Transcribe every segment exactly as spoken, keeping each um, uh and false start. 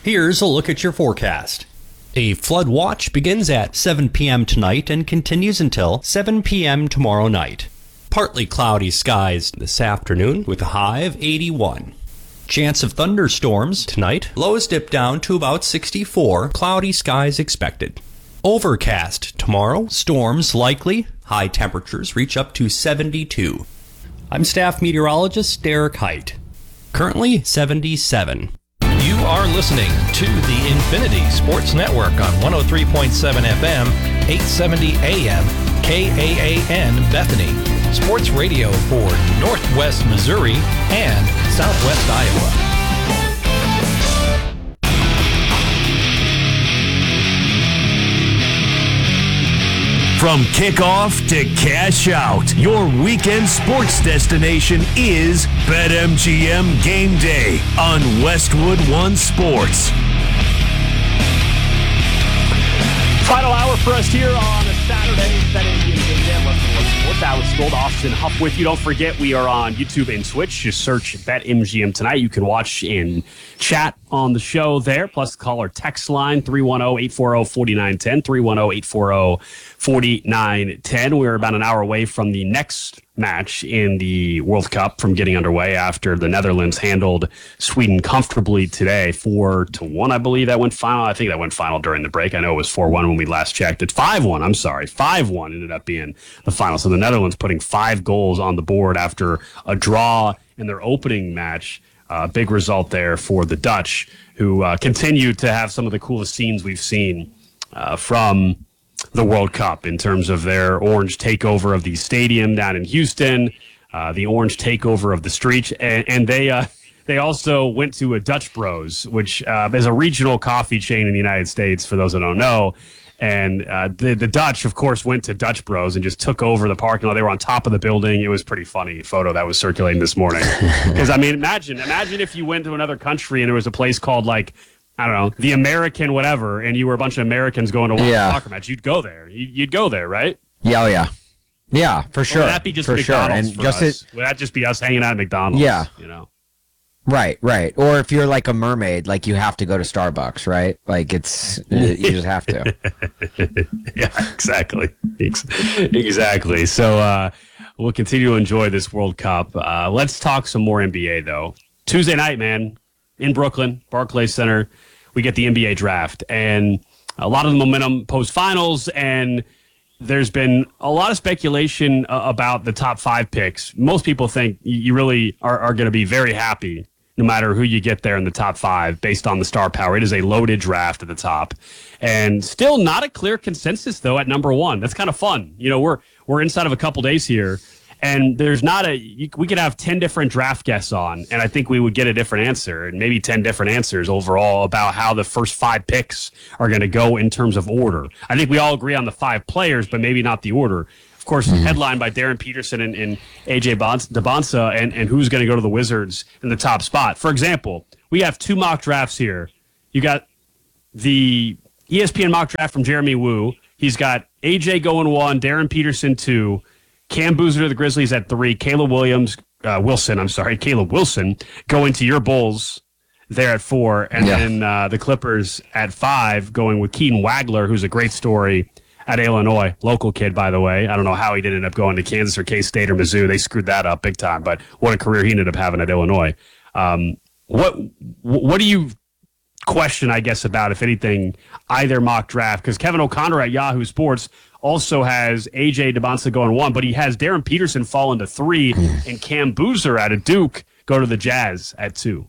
Here's a look at your forecast. A flood watch begins at seven p.m. tonight and continues until seven p.m. tomorrow night. Partly cloudy skies this afternoon with a high of eighty-one. Chance of thunderstorms tonight. Lows dip down to about sixty-four. Cloudy skies expected. Overcast tomorrow. Storms likely. High temperatures reach up to seventy-two. I'm staff meteorologist Derek Height. Currently seventy-seven. You are listening to the Infinity Sports Network on one oh three point seven F M, eight seventy A M, K A A N Bethany. Sports radio for Northwest Missouri and Southwest Iowa. From kickoff to cash out, your weekend sports destination is BetMGM Game Day on Westwood One Sports. Final hour for us here on a Saturday. BetMGM Game Day, Westwood One Sports. Alex Gold, Austin Huff with you. Don't forget, we are on YouTube and Twitch. Just search BetMGM tonight. You can watch and chat on the show there. Plus, call our text line, three one zero, eight four zero, four nine one zero, three one zero, eight four zero, four nine one zero. We're about an hour away from the next match in the World Cup from getting underway after the Netherlands handled Sweden comfortably today, four to one, I believe that went final. I think that went final during the break. I know it was four one when we last checked. It's five one, I'm sorry. five one ended up being the final. So the Netherlands putting five goals on the board after a draw in their opening match. Uh, big result there for the Dutch, who uh, continue to have some of the coolest scenes we've seen uh, from the World Cup in terms of their orange takeover of the stadium down in Houston, uh, the orange takeover of the streets, and, and they uh, they also went to a Dutch Bros, which uh, is a regional coffee chain in the United States, for those that don't know. And uh, the, the Dutch, of course, went to Dutch Bros and just took over the parking lot. They were on top of the building. It was a pretty funny photo that was circulating this morning. Because, I mean, imagine, imagine if you went to another country and there was a place called, like, I don't know, the American whatever, and you were a bunch of Americans going to watch yeah. a soccer match. You'd go there. You'd go there, right? Yeah, oh, yeah. Yeah, for sure. Or would that be just for McDonald's sure. for And us? Just Would that just be us hanging out at McDonald's? Yeah. You know? Right, right. Or if you're like a mermaid, like you have to go to Starbucks, right? Like it's, you just have to. Yeah, exactly. Exactly. So uh, we'll continue to enjoy this World Cup. Uh, let's talk some more N B A, though. Tuesday night, man, in Brooklyn, Barclays Center, we get the N B A draft. And a lot of the momentum post-finals, and there's been a lot of speculation uh, about the top five picks. Most people think you really are, are going to be very happy no matter who you get there in the top five based on the star power. It is a loaded draft at the top. And still not a clear consensus, though, at number one. That's kind of fun. You know, we're we're inside of a couple days here, and there's not a – we could have ten different draft guests on, and I think we would get a different answer, and maybe ten different answers overall about how the first five picks are going to go in terms of order. I think we all agree on the five players, but maybe not the order. Of course, mm-hmm. headlined by Darren Peterson and, and A J Debonsa, and, and who's going to go to the Wizards in the top spot. For example, we have two mock drafts here. You got the E S P N mock draft from Jeremy Woo. He's got A J going one, Darren Peterson two, Cam Boozer to the Grizzlies at three, Caleb Williams, uh, Wilson, I'm sorry, Caleb Wilson going to your Bulls there at four, and yeah. then uh, the Clippers at five going with Keaton Wagler, who's a great story at Illinois, local kid, by the way. I don't know how he did end up going to Kansas or K-State or Mizzou. They screwed that up big time, but what a career he ended up having at Illinois. Um, what what do you question, I guess, about, if anything, either mock draft? Because Kevin O'Connor at Yahoo Sports also has A J Debonsa going one, but he has Darren Peterson falling to three and Cam Boozer out of Duke go to the Jazz at two.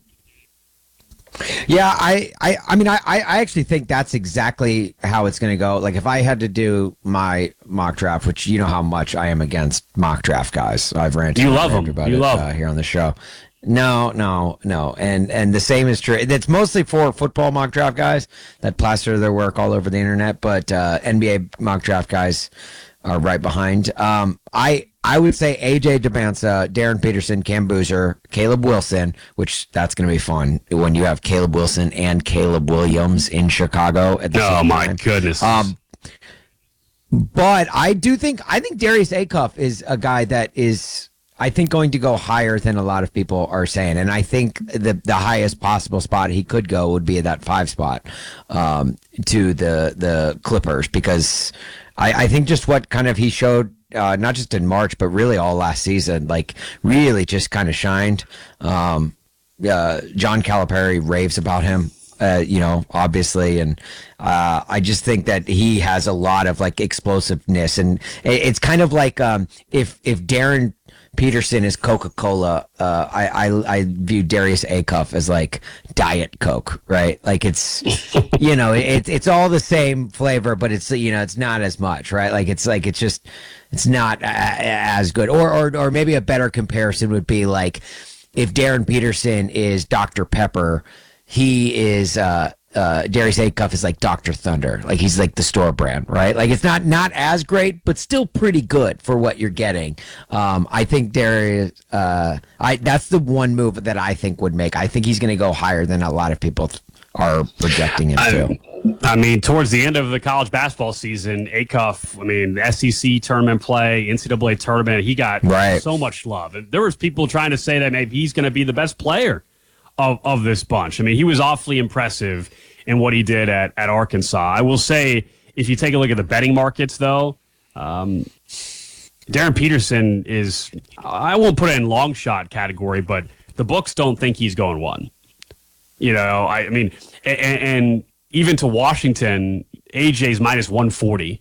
Yeah, I, I, I mean, I, I actually think that's exactly how it's going to go. Like, if I had to do my mock draft, which you know how much I am against mock draft guys, I've ranted you love them. about you it love uh, here on the show. No, no, no, and and the same is true. It's mostly for football mock draft guys that plaster their work all over the internet, but uh, N B A mock draft guys are right behind. Um, I. I would say A J Debonsa, Darren Peterson, Cam Boozer, Caleb Wilson, which that's going to be fun when you have Caleb Wilson and Caleb Williams in Chicago at the oh, same my time. goodness. Um, but I do think I think Darius Acuff is a guy that is I think going to go higher than a lot of people are saying, and I think the the highest possible spot he could go would be that five spot um, to the the Clippers, because I, I think just what kind of he showed. Uh, not just in March, but really all last season, like really just kind of shined. Um, uh, John Calipari raves about him, uh, you know, obviously. And uh, I just think that he has a lot of like explosiveness. And it, it's kind of like um, if, if Darren Peterson is Coca-Cola, uh, I, I, I view Darius Acuff as like Diet Coke, right? Like it's, you know, it's, it's all the same flavor, but it's, you know, it's not as much, right? Like it's like, it's just, it's not uh, as good. Or, or, or maybe a better comparison would be like if Darren Peterson is Doctor Pepper, he is, uh, uh, Darius Acuff is like Doctor Thunder. Like he's like the store brand, right? Like it's not, not as great, but still pretty good for what you're getting. Um, I think Darius, uh, I, that's the one move that I think would make, I think he's going to go higher than a lot of people th- are projecting him to. I, I mean, towards the end of the college basketball season, Acuff, I mean, the S E C tournament play, N C double A tournament, he got right. so much love. And there was people trying to say that maybe he's going to be the best player of, of this bunch. I mean, he was awfully impressive in what he did at, at Arkansas. I will say, if you take a look at the betting markets, though, um, Darren Peterson is, I won't put it in long shot category, but the books don't think he's going one. You know, I, I mean, and, and even to Washington, A J's minus one forty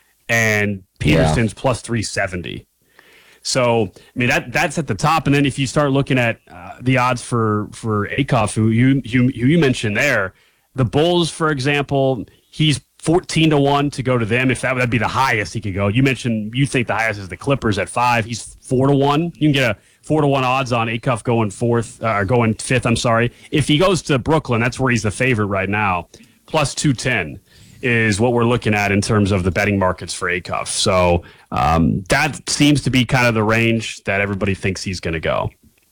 and Peterson's yeah. plus three seventy. So, I mean, that that's at the top. And then if you start looking at uh, the odds for, for Acuff, who you, you, who you mentioned there, the Bulls, for example, he's fourteen to one to go to them. If that would be the highest he could go. You mentioned you think the highest is the Clippers at five. He's four to one. You can get a four to one odds on Acuff going fourth, uh, going fifth. I'm sorry. If he goes to Brooklyn, that's where he's the favorite right now. Plus two ten is what we're looking at in terms of the betting markets for Acuff. So um, that seems to be kind of the range that everybody thinks he's going to go.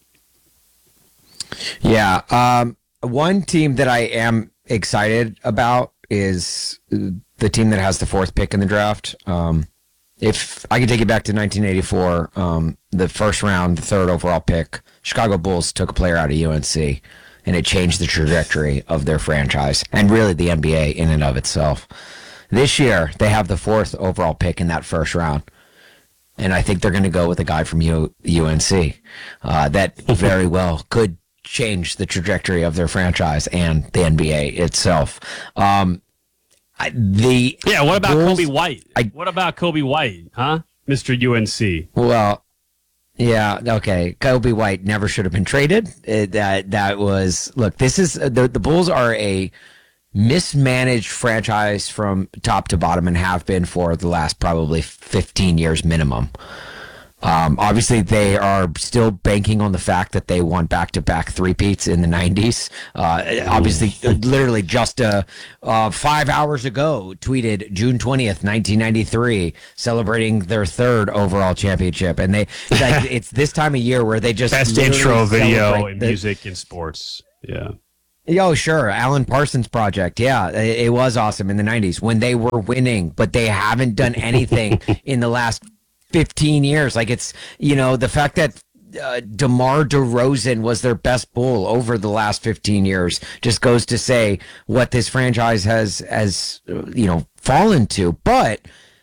Yeah. Um, one team that I am excited about is the team that has the fourth pick in the draft. Um, if I can take you back to nineteen eighty-four, um, the first round, the third overall pick, Chicago Bulls took a player out of U N C, and it changed the trajectory of their franchise and really the N B A in and of itself. This year, they have the fourth overall pick in that first round. And I think they're going to go with a guy from U- UNC uh, that very well could change the trajectory of their franchise and the N B A itself. Um, I, the yeah. What about Bulls, Kobe White? I, what about Kobe White? Huh, Mister U N C? Well, yeah. Okay. Kobe White never should have been traded. It, that that was look. This is the the Bulls are a mismanaged franchise from top to bottom and have been for the last probably fifteen years minimum. Um, obviously, they are still banking on the fact that they won back-to-back three-peats in the nineties. Uh, obviously, literally just uh, uh, five hours ago, tweeted June twentieth, nineteen ninety-three, celebrating their third overall championship. And they like, it's this time of year where they just best intro video in the, music and sports. Yeah. Oh, sure. Alan Parsons Project. Yeah, it, it was awesome in the nineties when they were winning, but they haven't done anything in the last fifteen years. Like it's, you know, the fact that uh, DeMar DeRozan was their best Bull over the last fifteen years just goes to say what this franchise has, has, you know, fallen to. But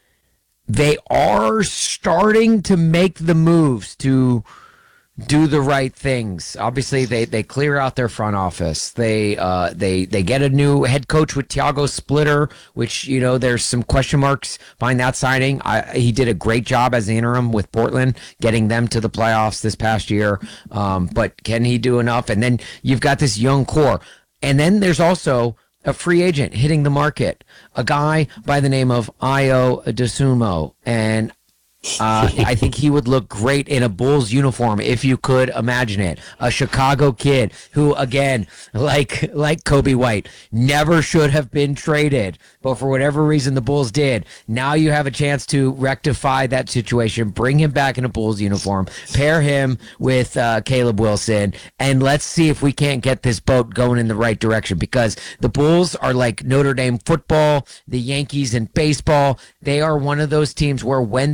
they are starting to make the moves to do the right things. Obviously, they, they clear out their front office. They uh they they get a new head coach with Thiago Splitter, which, you know, there's some question marks behind that signing. I, he did a great job as the interim with Portland, getting them to the playoffs this past year. Um, but can he do enough? And then you've got this young core, and then there's also a free agent hitting the market, a guy by the name of Ayo Dosunmu, and Uh, I think he would look great in a Bulls uniform if you could imagine it. A Chicago kid who, again, like like Kobe White, never should have been traded, but for whatever reason the Bulls did. Now you have a chance to rectify that situation, bring him back in a Bulls uniform, pair him with uh, Caleb Wilson, and let's see if we can't get this boat going in the right direction, because the Bulls are like Notre Dame football, the Yankees in baseball. They are one of those teams where when they are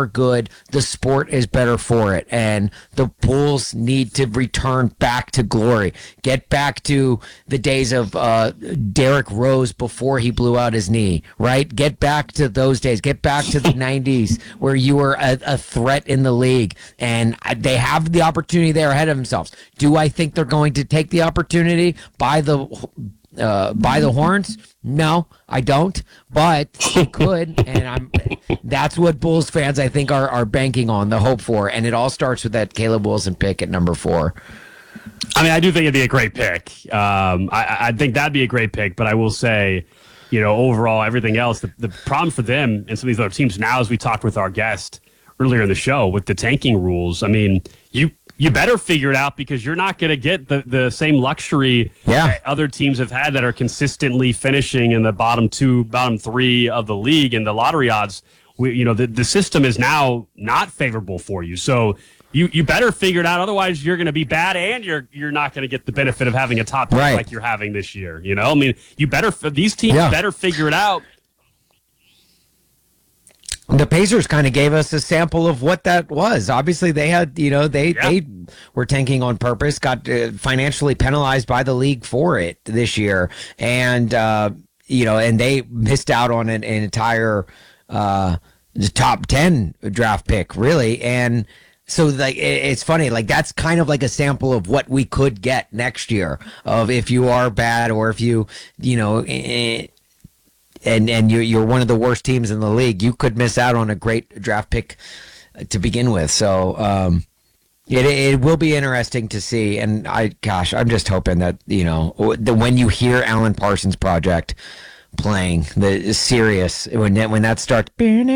are good, the sport is better for it. And the Bulls need to return back to glory. Get back to the days of uh, Derrick Rose before he blew out his knee, right? Get back to those days. Get back to the nineties where you were a, a threat in the league. And they have the opportunity there ahead of themselves. Do I think they're going to take the opportunity by the uh, by the horns? No, I don't. But they could, and I'm. That's what Bulls fans, I think, are are banking on, the hope for, and it all starts with that Caleb Wilson pick at number four. I mean, I do think it'd be a great pick. Um, I, I think that'd be a great pick, but I will say, you know, overall, everything else, the, the problem for them and some of these other teams now, as we talked with our guest earlier in the show, with the tanking rules, I mean, you you better figure it out because you're not going to get the, the same luxury yeah. that other teams have had that are consistently finishing in the bottom two, bottom three of the league and the lottery odds. We, you know, the, the system is now not favorable for you. So you, you better figure it out. Otherwise, you're going to be bad and you're you're not going to get the benefit of having a top pick right. like you're having this year. You know, I mean, you better these teams yeah. better figure it out. The Pacers kind of gave us a sample of what that was. Obviously, they had, you know, they yeah. they were tanking on purpose, got uh, financially penalized by the league for it this year, and uh, you know, and they missed out on an, an entire uh, top ten draft pick, really, and. So like it's funny, like that's kind of like a sample of what we could get next year of if you are bad or if you, you know, and and you're you're one of the worst teams in the league, you could miss out on a great draft pick to begin with. So um, it it will be interesting to see. And I, gosh, I'm just hoping that you know the, when you hear Alan Parsons Project playing the serious when that when that starts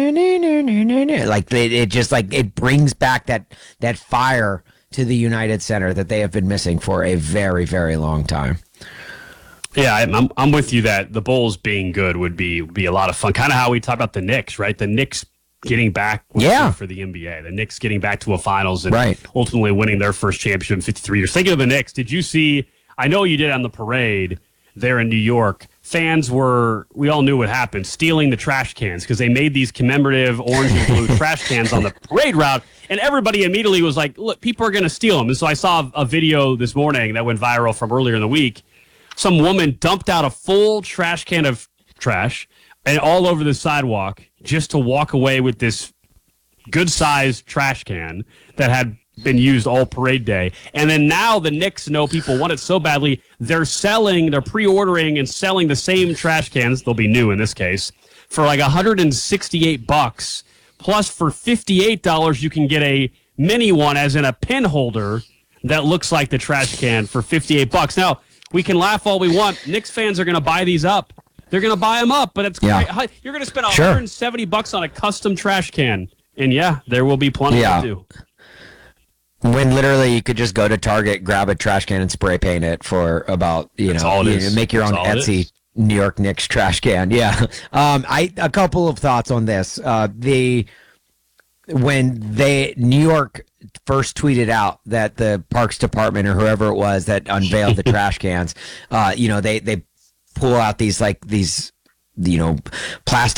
like it, it just like it brings back that that fire to the United Center that they have been missing for a very very long time. Yeah, I'm I'm with you that the Bulls being good would be be a lot of fun. Kind of how we talk about the Knicks, right? The Knicks getting back yeah. for the N B A. The Knicks getting back to a finals and right. ultimately winning their first championship in fifty-three years. Thinking of the Knicks, did you see? I know you did on the parade there in New York. Fans were, we all knew what happened, stealing the trash cans because they made these commemorative orange and blue trash cans on the parade route, and everybody immediately was like, look, people are going to steal them. And so I saw a video this morning that went viral from earlier in the week. Some woman dumped out a full trash can of trash and all over the sidewalk just to walk away with this good-sized trash can that had been used all parade day. And then now the Knicks know people want it so badly, they're selling, they're pre-ordering and selling the same trash cans, they'll be new in this case, for like one hundred sixty-eight bucks. Plus for fifty-eight dollars you can get a mini one, as in a pin holder, that looks like the trash can for fifty-eight bucks. Now, we can laugh all we want. Knicks fans are going to buy these up. They're going to buy them up, but it's yeah. great. You're going to spend sure. one hundred seventy bucks on a custom trash can. And yeah, there will be plenty yeah. to do. When literally you could just go to Target, grab a trash can, and spray paint it for about you That's know, all it you is. make your That's own all it Etsy is. New York Knicks trash can. Yeah, um, I a couple of thoughts on this. Uh, the when they New York first tweeted out that the Parks Department or whoever it was that unveiled the trash cans, uh, you know, they they pull out these like these you know plastic.